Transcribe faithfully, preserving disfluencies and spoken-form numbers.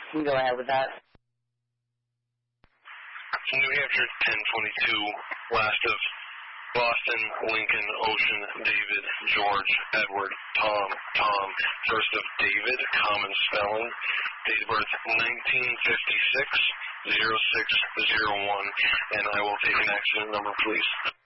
You can go ahead with that. New Hampshire ten twenty-two, last of Boston, Lincoln, Ocean, David, George, Edward, Tom, Tom, first of David, common spelling, date of birth nineteen fifty-six, oh six oh one, and I will take an accident number, please.